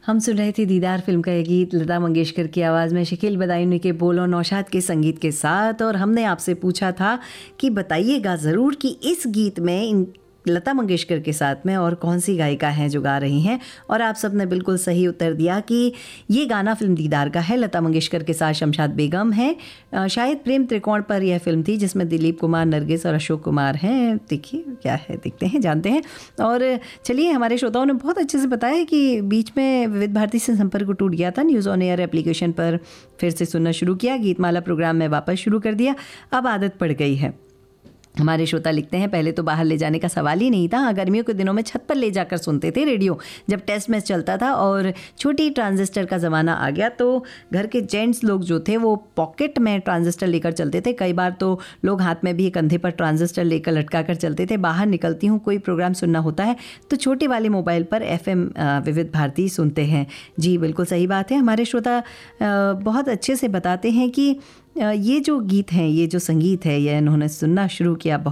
हम सुन रहे थे दीदार फिल्म का ये गीत लता मंगेशकर की आवाज़ में, शकील बदायूनी के बोल और नौशाद के संगीत के साथ। और हमने आपसे पूछा था कि बताइएगा ज़रूर कि इस गीत में इन लता मंगेशकर के साथ में और कौन सी गायिका हैं जो गा रही हैं। और आप सब ने बिल्कुल सही उत्तर दिया कि ये गाना फिल्म दीदार का है। लता मंगेशकर के साथ शमशाद बेगम है। शायद प्रेम त्रिकोण पर यह फिल्म थी जिसमें दिलीप कुमार, नरगिस और अशोक कुमार हैं। देखिए क्या है, देखते हैं, जानते हैं। और चलिए, हमारे श्रोताओं ने बहुत अच्छे से बताया है कि बीच में विविध भारती से संपर्क टूट गया था। न्यूज़ ऑन एयर एप्लीकेशन पर फिर से सुनना शुरू किया, गीतमाला प्रोग्राम में वापस शुरू कर दिया, अब आदत पड़ गई है। हमारे श्रोता लिखते हैं, पहले तो बाहर ले जाने का सवाल ही नहीं था। हाँ, गर्मियों के दिनों में छत पर ले जाकर सुनते थे रेडियो, जब टेस्ट मैच चलता था और छोटी ट्रांजिस्टर का ज़माना आ गया तो घर के जेंट्स लोग जो थे वो पॉकेट में ट्रांजिस्टर लेकर चलते थे। कई बार तो लोग हाथ में भी कंधे पर ट्रांजिस्टर लेकर लटका कर चलते थे। बाहर निकलती हूँ, कोई प्रोग्राम सुनना होता है तो छोटे वाले मोबाइल पर FM विविध भारती सुनते हैं। जी बिल्कुल सही बात है। हमारे श्रोता बहुत अच्छे से बताते हैं कि ये जो गीत हैं, ये जो संगीत है, ये इन्होंने सुनना शुरू किया